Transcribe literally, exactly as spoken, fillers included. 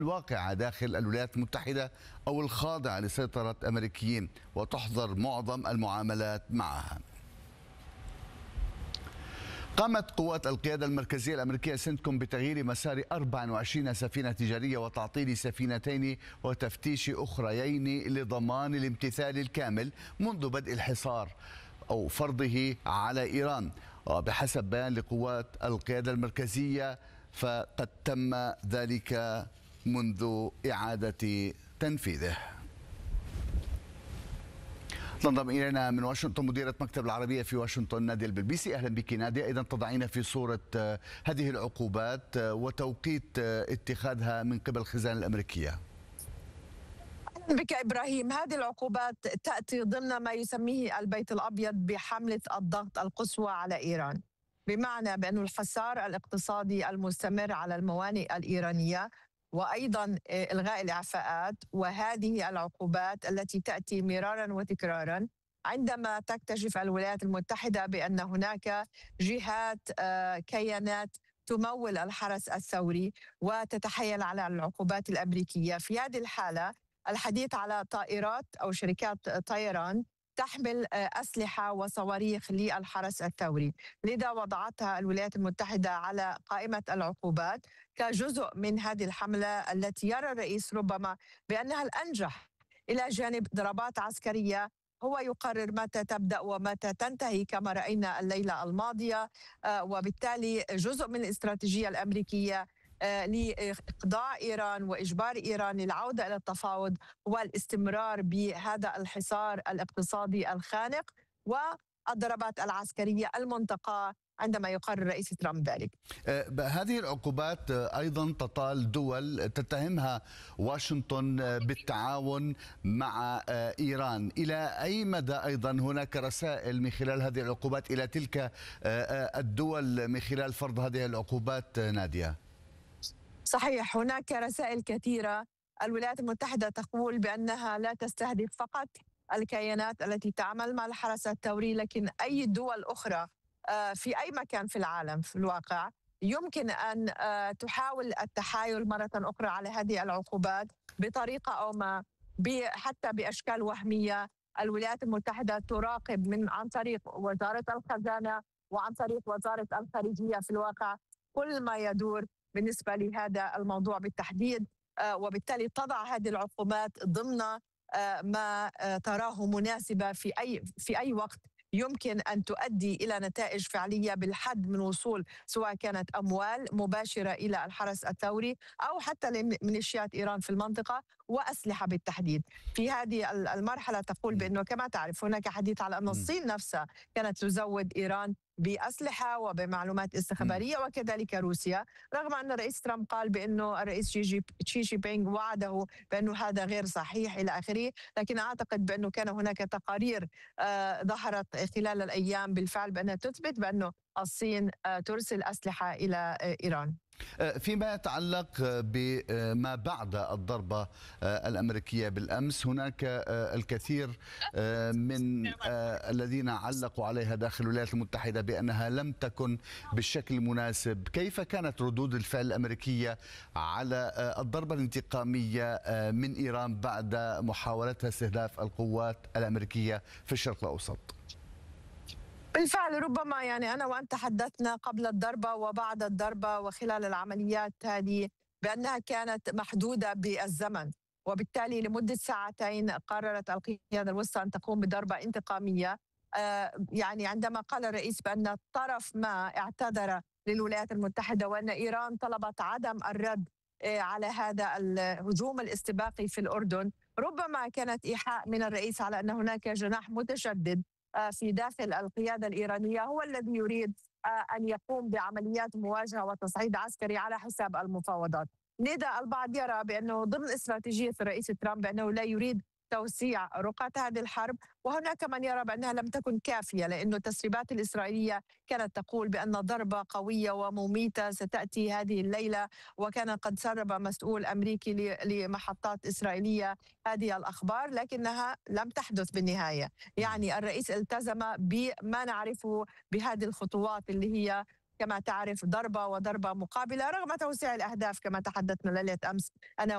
الواقعة داخل الولايات المتحدة أو الخاضعة لسيطرة أمريكيين، وتحظر معظم المعاملات معها. قامت قوات القيادة المركزية الأمريكية سنتكوم بتغيير مسار أربع وعشرين سفينة تجارية وتعطيل سفينتين وتفتيش أخريين لضمان الامتثال الكامل منذ بدء الحصار أو فرضه على إيران. وبحسب بيان لقوات القيادة المركزية فقد تم ذلك منذ إعادة تنفيذه. تنضم إلينا من واشنطن مديرة مكتب العربية في واشنطن نادية البلبيسي. أهلا بك نادية. إذا تضعين في صورة هذه العقوبات وتوقيت اتخاذها من قبل الخزانة الأمريكية. أهلا بك إبراهيم. هذه العقوبات تأتي ضمن ما يسميه البيت الأبيض بحملة الضغط القصوى على إيران، بمعنى بأن الحصار الاقتصادي المستمر على الموانئ الإيرانية وأيضا إلغاء الإعفاءات، وهذه العقوبات التي تأتي مرارا وتكرارا عندما تكتشف الولايات المتحدة بأن هناك جهات كيانات تمول الحرس الثوري وتتحايل على العقوبات الأمريكية. في هذه الحالة الحديث على طائرات أو شركات طيران تحمل أسلحة وصواريخ للحرس الثوري، لذا وضعتها الولايات المتحدة على قائمة العقوبات كجزء من هذه الحملة التي يرى الرئيس ربما بأنها الأنجح. إلى جانب ضربات عسكرية هو يقرر متى تبدأ ومتى تنتهي كما رأينا الليلة الماضية، وبالتالي جزء من الاستراتيجية الأمريكية لإقضاء إيران وإجبار إيران للعودة إلى التفاوض والاستمرار بهذا الحصار الاقتصادي الخانق والضربات العسكرية المنتقاة عندما يقرر الرئيس ترامب ذلك. هذه العقوبات أيضا تطال دول تتهمها واشنطن بالتعاون مع إيران. إلى أي مدى أيضا هناك رسائل من خلال هذه العقوبات إلى تلك الدول من خلال فرض هذه العقوبات نادية؟ صحيح، هناك رسائل كثيرة. الولايات المتحدة تقول بأنها لا تستهدف فقط الكيانات التي تعمل مع الحرس الثوري، لكن أي دول أخرى في أي مكان في العالم في الواقع يمكن أن تحاول التحايل مرة أخرى على هذه العقوبات بطريقة أو ما، حتى بأشكال وهمية. الولايات المتحدة تراقب من عن طريق وزارة الخزانة وعن طريق وزارة الخارجية في الواقع كل ما يدور بالنسبة لهذا الموضوع بالتحديد، وبالتالي تضع هذه العقوبات ضمن ما تراه مناسبة في أي في أي وقت يمكن أن تؤدي إلى نتائج فعلية بالحد من وصول سواء كانت أموال مباشرة إلى الحرس الثوري أو حتى لميليشيات إيران في المنطقة وأسلحة بالتحديد. في هذه المرحلة تقول بأنه كما تعرف هناك حديث على أن الصين نفسها كانت تزود إيران بأسلحة وبمعلومات استخبارية وكذلك روسيا، رغم أن الرئيس ترامب قال بأنه الرئيس شي جي بينغ وعده بأنه هذا غير صحيح إلى آخره. لكن أعتقد بأنه كان هناك تقارير آه ظهرت خلال الأيام بالفعل بأنها تثبت بأنه الصين آه ترسل أسلحة إلى آه إيران. فيما يتعلق بما بعد الضربة الأمريكية بالأمس، هناك الكثير من الذين علقوا عليها داخل الولايات المتحدة بأنها لم تكن بالشكل المناسب. كيف كانت ردود الفعل الأمريكية على الضربة الانتقامية من إيران بعد محاولتها استهداف القوات الأمريكية في الشرق الأوسط؟ بالفعل ربما يعني أنا وأنت تحدثنا قبل الضربة وبعد الضربة وخلال العمليات هذه بأنها كانت محدودة بالزمن، وبالتالي لمدة ساعتين قررت القيادة الوسطى أن تقوم بضربة انتقامية. آه يعني عندما قال الرئيس بأن طرف ما اعتذر للولايات المتحدة وأن إيران طلبت عدم الرد آه على هذا الهجوم الاستباقي في الأردن، ربما كانت إيحاء من الرئيس على أن هناك جناح متشدد في داخل القيادة الإيرانية هو الذي يريد أن يقوم بعمليات مواجهة وتصعيد عسكري على حساب المفاوضات. لذا البعض يرى بأنه ضمن استراتيجية الرئيس ترامب بأنه لا يريد توسيع رقعة هذه الحرب، وهناك من يرى بأنها لم تكن كافية لأن التسريبات الإسرائيلية كانت تقول بأن ضربة قوية ومميتة ستأتي هذه الليلة، وكان قد سرب مسؤول أمريكي لمحطات إسرائيلية هذه الأخبار، لكنها لم تحدث بالنهاية. يعني الرئيس التزم بما نعرفه بهذه الخطوات اللي هي كما تعرف ضربة وضربة مقابلة رغم توسيع الأهداف كما تحدثنا ليلة أمس أنا